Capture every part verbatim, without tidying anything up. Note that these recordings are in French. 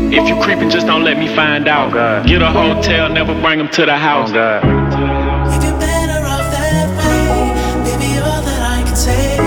If you creeping, just don't let me find out. Oh, get a hotel, never bring them to the house. Oh, if you're better off that way, baby, all that I can say.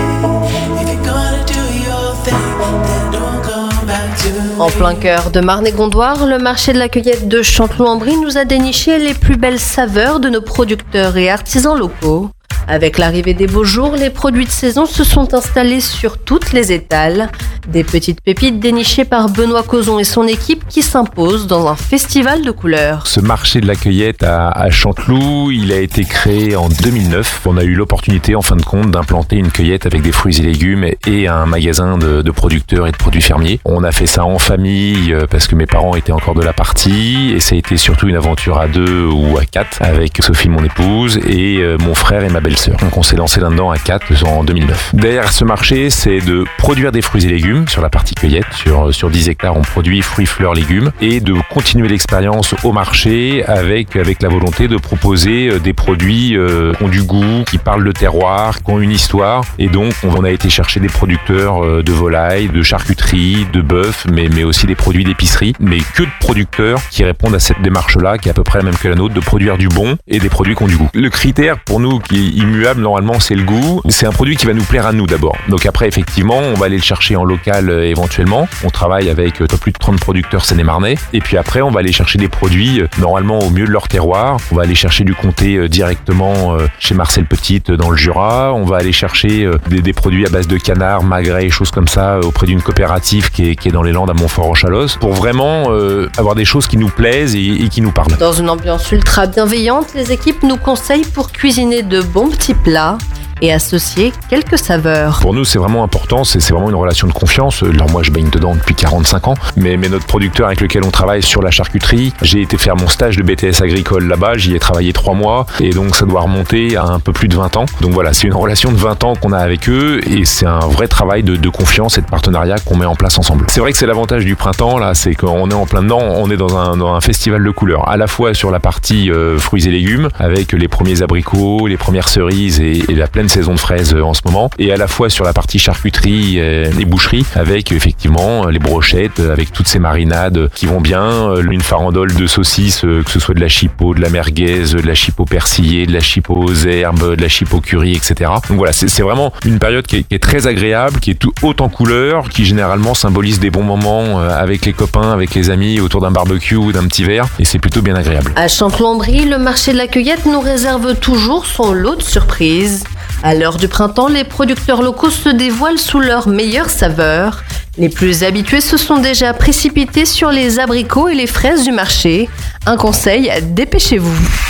If you're gonna do your thing, then don't go back to me. En plein cœur de Marne-et-Gondoire, le marché de la cueillette de Chanteloup-en-Brie nous a déniché les plus belles saveurs de nos producteurs et artisans locaux. Avec l'arrivée des beaux jours, les produits de saison se sont installés sur toutes les étals. Des petites pépites dénichées par Benoît Cozon et son équipe qui s'imposent dans un festival de couleurs. Ce marché de la cueillette à, à Chanteloup, il a été créé en deux mille neuf. On a eu l'opportunité, en fin de compte, d'implanter une cueillette avec des fruits et légumes et un magasin de, de producteurs et de produits fermiers. On a fait ça en famille parce que mes parents étaient encore de la partie et ça a été surtout une aventure à deux ou à quatre avec Sophie, mon épouse, et mon frère et ma belle-sœur. Donc on s'est lancé là-dedans à quatre en deux mille neuf. Derrière ce marché, c'est de produire des fruits et légumes sur la partie cueillette. Sur, sur dix hectares, on produit fruits, fleurs, légumes et de continuer l'expérience au marché avec, avec la volonté de proposer des produits euh, qui ont du goût, qui parlent de terroir, qui ont une histoire. Et donc, on a été chercher des producteurs de volailles, de charcuterie, de bœuf, mais, mais aussi des produits d'épicerie, mais que de producteurs qui répondent à cette démarche-là, qui est à peu près la même que la nôtre, de produire du bon et des produits qui ont du goût. Le critère pour nous qui est immuable, normalement, c'est le goût. C'est un produit qui va nous plaire à nous d'abord. Donc après, effectivement, on va aller le chercher en local euh, éventuellement. On travaille avec euh, plus de trente producteurs seine-et-marnais. Et puis après, on va aller chercher des produits euh, normalement au mieux de leur terroir. On va aller chercher du comté euh, directement euh, chez Marcel Petite euh, dans le Jura. On va aller chercher euh, des, des produits à base de canard, magret et choses comme ça euh, auprès d'une coopérative qui est, qui est dans les Landes à Montfort-en-Chalosse pour vraiment euh, avoir des choses qui nous plaisent et, et qui nous parlent. Dans une ambiance ultra bienveillante, les équipes nous conseillent pour cuisiner de bons petits plats et associer quelques saveurs. Pour nous, c'est vraiment important, c'est, c'est vraiment une relation de confiance. Alors moi, je baigne dedans depuis quarante-cinq ans, mais, mais notre producteur avec lequel on travaille sur la charcuterie, j'ai été faire mon stage de B T S agricole là-bas, j'y ai travaillé trois mois, et donc ça doit remonter à un peu plus de vingt ans. Donc voilà, c'est une relation de vingt ans qu'on a avec eux, et c'est un vrai travail de, de confiance et de partenariat qu'on met en place ensemble. C'est vrai que c'est l'avantage du printemps, là, c'est qu'on est en plein dedans, on est dans un, dans un festival de couleurs, à la fois sur la partie euh, fruits et légumes, avec les premiers abricots, les premières cerises et, et la pleine saison de fraises en ce moment, et à la fois sur la partie charcuterie et boucherie avec effectivement les brochettes, avec toutes ces marinades qui vont bien, une farandole de saucisses, que ce soit de la chipot, de la merguez, de la chipot persillée, de la chipot aux herbes, de la chipot curry, et cetera. Donc voilà, c'est, c'est vraiment une période qui est, qui est très agréable, qui est tout haute en couleurs, qui généralement symbolise des bons moments avec les copains, avec les amis, autour d'un barbecue ou d'un petit verre, et c'est plutôt bien agréable. À Chanteloup-en-Brie, le marché de la cueillette nous réserve toujours son lot de surprises. À l'heure du printemps, les producteurs locaux se dévoilent sous leurs meilleures saveurs. Les plus habitués se sont déjà précipités sur les abricots et les fraises du marché. Un conseil, dépêchez-vous.